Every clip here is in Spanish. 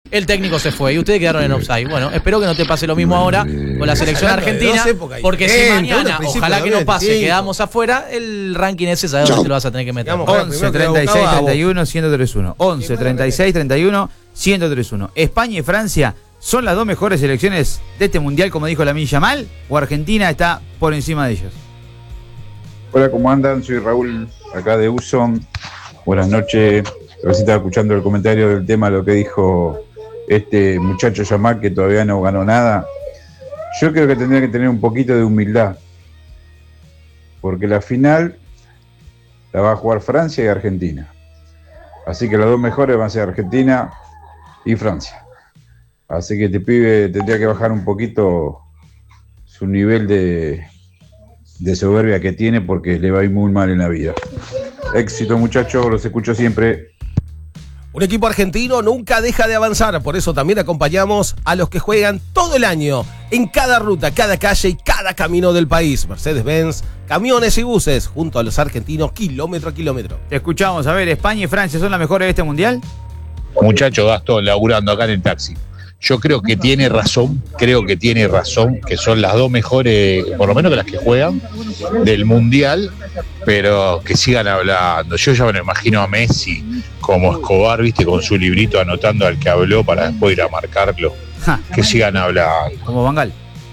El técnico se fue y ustedes quedaron en offside. Bueno, espero que no te pase lo mismo ahora con la selección argentina, porque si mañana, ojalá que no pase, quedamos afuera, el ranking ese, ¿sabes dónde te lo vas a tener que meter? 11, 36, 31, 103-1. 11, 36, 31, 103-1. España y Francia son las dos mejores selecciones de este mundial, como dijo Lamine Yamal, o Argentina está por encima de ellos. Hola, ¿cómo andan? Soy Raúl, acá de Uson. Buenas noches. Recién estaba escuchando el comentario del tema, lo que dijo este muchacho Yamal, que todavía no ganó nada. Yo creo que tendría que tener un poquito de humildad, porque la final la va a jugar Francia y Argentina. Así que las dos mejores van a ser Argentina y Francia. Así que este pibe tendría que bajar un poquito su nivel de soberbia que tiene, porque le va a ir muy mal en la vida. Éxito, muchachos, los escucho siempre. Un equipo argentino nunca deja de avanzar, por eso también acompañamos a los que juegan todo el año, en cada ruta, cada calle y cada camino del país. Mercedes-Benz, camiones y buses, junto a los argentinos, kilómetro a kilómetro. Te escuchamos, a ver, ¿España y Francia son las mejores de este mundial? Muchacho Gastón, laburando acá en el taxi. Yo creo que tiene razón, que son las dos mejores, por lo menos que las que juegan, del Mundial, pero que sigan hablando. Yo ya me lo imagino a Messi como Escobar, viste, con su librito anotando al que habló para después ir a marcarlo. Que sigan hablando. Como Bangal.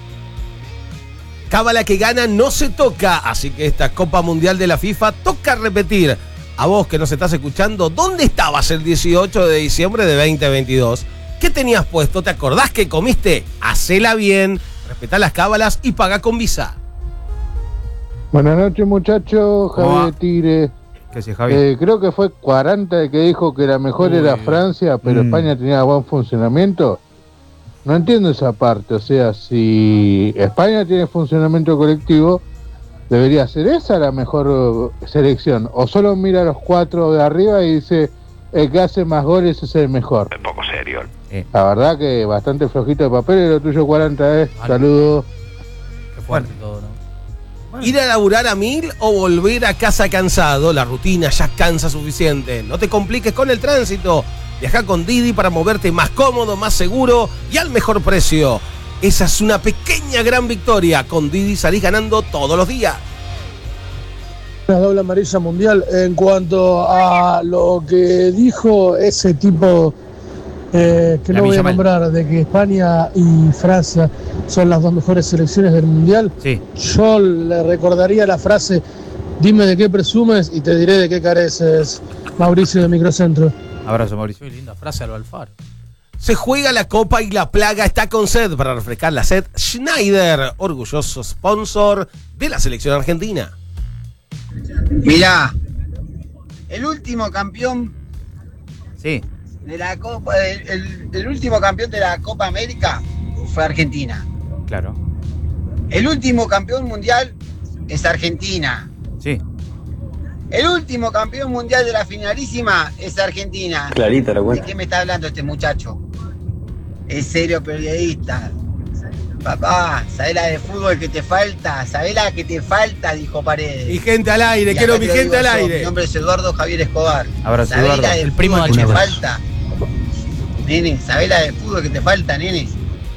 Cábala que gana no se toca, así que esta Copa Mundial de la FIFA toca repetir. A vos que nos estás escuchando, ¿dónde estabas el 18 de diciembre de 2022? ¿Qué tenías puesto? ¿Te acordás que comiste? Hacela bien, respetá las cábalas y paga con Visa. Buenas noches, muchachos. Javier Tigre. ¿Qué haces, Javier? Creo que fue 40 el que dijo que la mejor era Francia, pero España tenía buen funcionamiento. No entiendo esa parte. O sea, si España tiene funcionamiento colectivo, debería ser esa la mejor selección. O solo mira a los cuatro de arriba y dice, el que hace más goles es el mejor. Un poco serio. La verdad que bastante flojito de papel, y lo tuyo 40, Saludos. Qué fuerte todo, ¿no? Bueno. Ir a laburar a 1000 o volver a casa cansado, la rutina ya cansa suficiente. No te compliques con el tránsito. Viaja con Didi para moverte más cómodo, más seguro y al mejor precio. Esa es una pequeña gran victoria. Con Didi salís ganando todos los días. Una doble amarilla mundial. En cuanto a lo que dijo ese tipo que no voy a nombrar, de que España y Francia son las dos mejores selecciones del mundial, sí. Yo le recordaría la frase: dime de qué presumes y te diré de qué careces. Mauricio de Microcentro. Abrazo, Mauricio. Qué linda frase a lo Alfaro. Se juega la Copa y la plaga está con sed. Para refrescar la sed, Schneider, orgulloso sponsor de la selección argentina. Mirá, el último campeón sí. de la Copa, el último campeón de la Copa América fue Argentina. Claro. El último campeón mundial es Argentina. Sí. El último campeón mundial de la finalísima es Argentina. Clarita la cuenta. ¿De qué me está hablando este muchacho? Es serio periodista. Papá, ¿sabés la de fútbol que te falta? ¿Sabés la que te falta? Dijo Paredes. Mi gente al aire, Y quiero acá mi te lo gente digo al yo, aire. Mi nombre es Eduardo Javier Escobar. Abrazo, ¿Sabés Eduardo. la de El primo fútbol de que te Chivas. falta? Nene, ¿sabés la de fútbol que te falta, nene?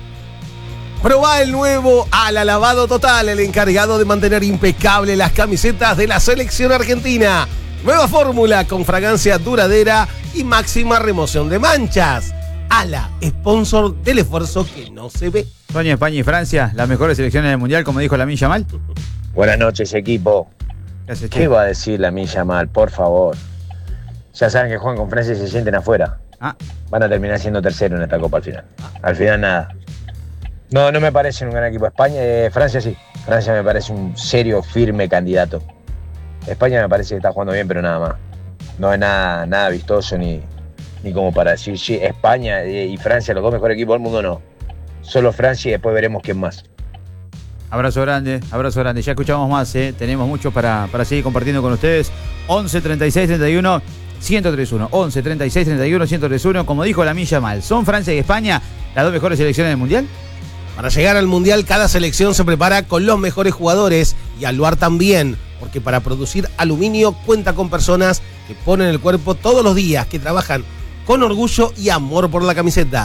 Probá el nuevo Ala Lavado Total, el encargado de mantener impecable las camisetas de la selección argentina. Nueva fórmula con fragancia duradera y máxima remoción de manchas. Ala, sponsor del esfuerzo que no se ve. Sonia, España y Francia, las mejores selecciones del mundial, como dijo Lamine Yamal. Buenas noches, equipo. ¿Qué va a decir Lamine Yamal? Por favor. Ya saben que juegan con Francia y se sienten afuera. Van a terminar siendo tercero en esta Copa al final. Al final nada. No me parece un gran equipo. España, Francia sí. Francia me parece un serio, firme candidato. España me parece que está jugando bien, pero nada más. No es nada vistoso ni como para decir, sí, España y Francia, los dos mejores equipos del mundo, no. Solo Francia y después veremos quién más. Abrazo grande, abrazo grande. Ya escuchamos más, tenemos mucho para seguir compartiendo con ustedes. 11 36 31 1031. 11 36 31 1031. Como dijo Lamine Yamal, ¿son Francia y España las dos mejores selecciones del mundial? Para llegar al mundial, cada selección se prepara con los mejores jugadores y Aluar también, porque para producir aluminio cuenta con personas que ponen el cuerpo todos los días, que trabajan con orgullo y amor por la camiseta.